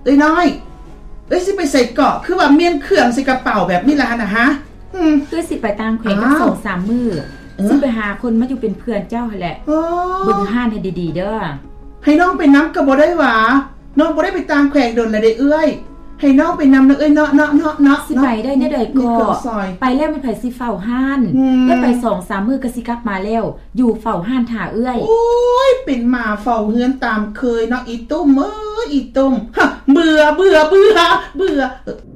น้อยสิไปใส่เกาะคือว่าเมียนเครื่องใส่กระเป๋าแบบนี้ล่ะนะฮะสิไปตามแขวงกัน2-3 มื้อสิไปหาคนมาอยู่เป็นเพื่อนเจ้าแหละเบิ่งห้านให้ดีๆเด้อให้น้องไปน้ำก็บ่ได้หว่าน้องบ่ได้ไปตามแขวงดนละได้ให้น้องไปนำเนาะสิไปได้แน่ใดก็ไปแล้วมันไผสิเฝ้าห้านแล้วไป 2-3 มื้อก็สิกลับมาแล้วอยู่เฝ้าห้านท่าโอ้ยเป็นหมาเฝ้าเฮือนตามเคยเนาะอีตุ้มอีตุ้มเบื่อ